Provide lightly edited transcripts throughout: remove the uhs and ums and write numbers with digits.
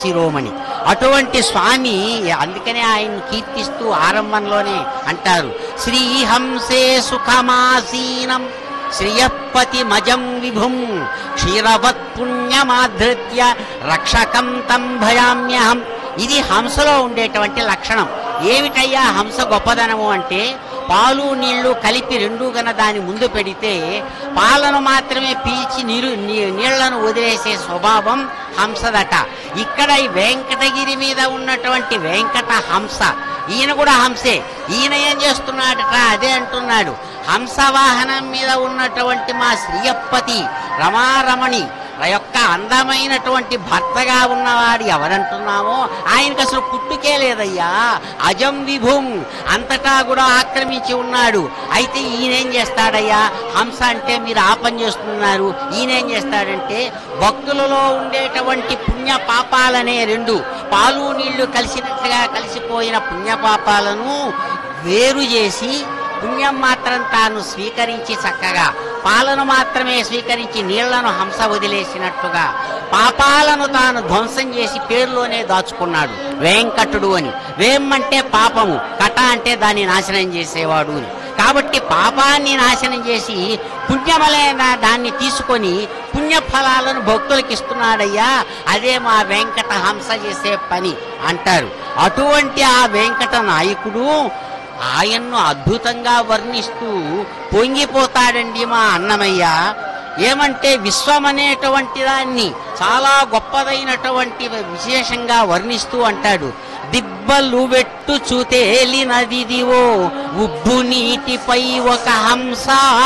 శిరోమణి అటువంటి స్వామి. అందుకనే ఆయన కీర్తిస్తూ ఆరంభంలోనే అంటారు, శ్రీహంసే సుఖమాసీనం శ్రియపతి మజం విభుం క్షీరవత్ పుణ్యమాధృత్య రక్షకం తం భయామ్యహం. ఇది హంసలో ఉండేటువంటి లక్షణం. ఏమిటయ్యా హంస గొప్పదనము అంటే, పాలు నీళ్లు కలిపి రెండు గన దాని ముందు పెడితే పాలను మాత్రమే పీల్చి నీళ్లను వదిలేసే స్వభావం హంసదట. ఇక్కడ ఈ వెంకటగిరి మీద ఉన్నటువంటి వెంకట హంస, ఈయన కూడా హంసే. ఈయన ఏం చేస్తున్నాడట, అదే అంటున్నాడు, హంసవాహనం మీద ఉన్నటువంటి మా శ్రీయప్పతి రమారమణి యొక్క అందమైనటువంటి భర్తగా ఉన్నవాడు ఎవరంటున్నామో ఆయనకు అసలు పుట్టుకే లేదయ్యా. అజం విభుం, అంతటా కూడా ఆక్రమించి ఉన్నాడు. అయితే ఈయనేం చేస్తాడయ్యా, హంస అంటే మీరు ఆ పని చేస్తున్నారు, ఈయనేం చేస్తాడంటే భక్తులలో ఉండేటువంటి పుణ్య పాపాలనే రెండు, పాలు నీళ్లు కలిసినట్లుగా కలిసిపోయిన పుణ్య పాపాలను వేరు చేసి పుణ్యం మాత్రం తాను స్వీకరించి చక్కగా పాలను మాత్రమే స్వీకరించి నీళ్లను హంస వదిలేసినట్టుగా పాపాలను తాను ధ్వంసం చేసి పేరులోనే దాచుకున్నాడు వెంకటుడు అని. వేం అంటే పాపము, కట అంటే దాన్ని నాశనం చేసేవాడు అని. కాబట్టి పాపాన్ని నాశనం చేసి పుణ్యమలైన దాన్ని తీసుకొని పుణ్యఫలాలను భక్తులకు ఇస్తున్నాడయ్యా. అదే మా వెంకట హంస చేసే పని అంటారు. అటువంటి ఆ వెంకట నాయకుడు ఆయన్ను అద్భుతంగా వర్ణిస్తూ పొంగిపోతాడండి మా అన్నమయ్య. ఏమంటే విశ్వం అనేటువంటి దాన్ని చాలా గొప్పదైనటువంటి విశేషంగా వర్ణిస్తూ అంటాడు, దిబ్బలు వెట్టు చూతేలినదిదివో ఉబ్బు నీటిపై ఒక హంస.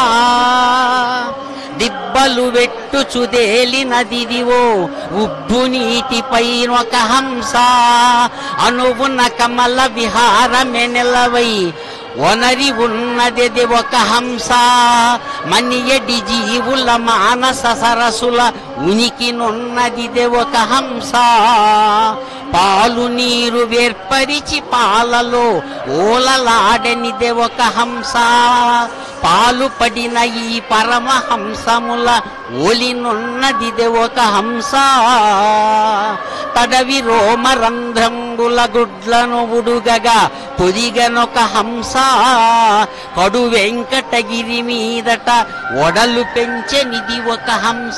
దిబ్బలు వెట్టు చుదేలినదిదివో ఉబ్బు నీటిపై ఒక హంస. అనువున కమల విహారమెనెలవై ఒనరి ఉన్నది ఒక హంస. మనియడి జీవుల మానస సరసుల ఉనికినున్నది ఒక హంస. పాలు నీరు వేర్పరిచి పాలలో ఓలలాడనిదే ఒక హంస. పాలు పడిన ఈ పరమహంసముల ఓలినున్నదిదే ఒక హంస. తడవి రోమరంధ్రంబుల గుడ్లను ఉడుగగా పొదిగనొక హంస. కడు వెంకటగిరి మీదట ఒడలు పెంచెనిది ఒక హంస.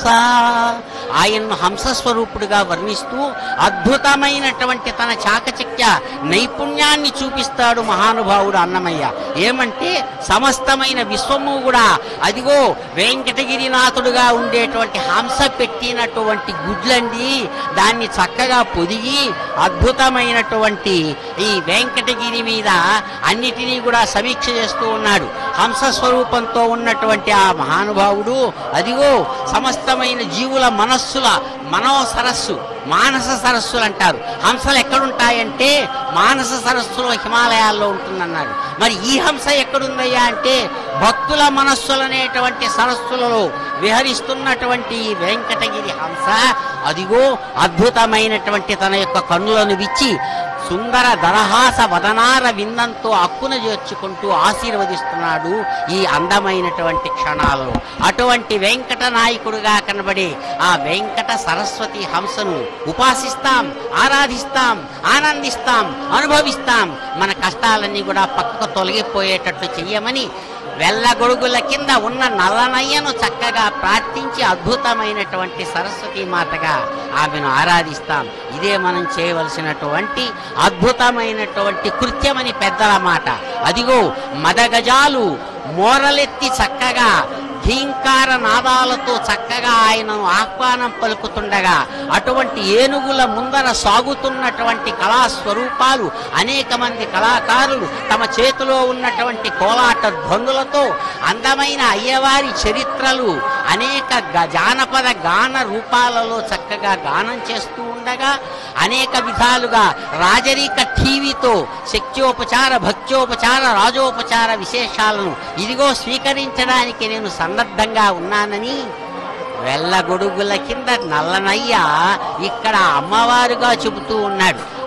ఆయన్ను హంస స్వరూపుడుగా వర్ణిస్తూ అద్భుతమైనటువంటి తన చాకచక్య నైపుణ్యాన్ని చూపిస్తాడు మహానుభావుడు అన్నమయ్య. ఏమంటే సమస్తమైన విశ్వము కూడా అదిగో వెంకటగిరినాథుడుగా ఉండేటువంటి హంస పెట్టినటువంటి గుడ్లండి, దాన్ని చక్కగా పొదిగి అద్భుతమైనటువంటి ఈ వెంకటగిరి మీద అన్నిటినీ కూడా సమీక్ష చేస్తూ ఉన్నాడు. హంస స్వరూపంతో ఉన్నటువంటి ఆ మహానుభావుడు అదిగో సమస్తమైన జీవుల మనస్సుల మనోసరస్సు, మానస సరస్సులు అంటారు. హంసలు ఎక్కడుంటాయంటే మానస సరస్సులో హిమాలయాల్లో ఉంటుందన్నాడు. మరి ఈ హంస ఎక్కడుందయ్యా అంటే భక్తుల మనస్సులనేటువంటి సరస్సులలో విహరిస్తున్నటువంటి ఈ వెంకటగిరి హంస అదిగో అద్భుతమైనటువంటి తన యొక్క కన్నులను విచ్చి సుందర దరహాస వదనార విందంతో అక్కున చేర్చుకుంటూ ఆశీర్వదిస్తున్నాడు ఈ అందమైనటువంటి క్షణాలలో. అటువంటి వెంకట నాయకుడుగా కనబడే ఆ వెంకట సరస్వతి హంసను ఉపాసిస్తాం, ఆరాధిస్తాం, ఆనందిస్తాం, అనుభవిస్తాం. మన కష్టాలన్నీ కూడా పక్కకు తొలగిపోయేటట్లు చెయ్యమని వెల్లగొడుగుల కింద ఉన్న నల్లనయ్యను చక్కగా ప్రార్థించి అద్భుతమైనటువంటి సరస్వతీ మాతగా ఆమెను ఆరాధిస్తాం. ఇదే మనం చేయవలసినటువంటి అద్భుతమైనటువంటి కృత్యమని పెద్దల మాట. అదిగో మదగజాలు మోరలెత్తి చక్కగా ఘీంకార నాదాలతో చక్కగా ఆయనను ఆహ్వానం పలుకుతుండగా అటువంటి ఏనుగుల ముందర సాగుతున్నటువంటి కళాస్వరూపాలు అనేక మంది కళాకారులు తమ చేతిలో ఉన్నటువంటి కోలాట ధ్వనులతో అందమైన అయ్యవారి చరిత్రలు అనేక జానపద గాన రూపాలలో చక్కగా గానం చేస్తూ ఉండగా అనేక విధాలుగా రాజరిక టీవీతో శక్త్యోపచార, భక్త్యోపచార, రాజోపచార విశేషాలను ఇదిగో స్వీకరించడానికి నేను సన్నద్ధంగా ఉన్నానని వెల్లగొడుగుల కింద నల్లనయ్య ఇక్కడ అమ్మవారుగా చెబుతూ ఉన్నాడు.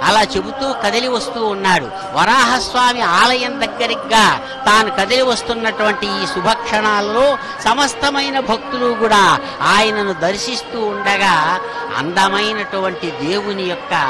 అలా చెబుతూ కదిలి వస్తూ ఉన్నాడు. వరాహస్వామి ఆలయం దగ్గరగా తాను కదిలి వస్తున్నటువంటి ఈ శుభక్షణాల్లో సమస్తమైన భక్తులు కూడా ఆయనను దర్శిస్తూ ఉండగా అందమైనటువంటి దేవుని యొక్క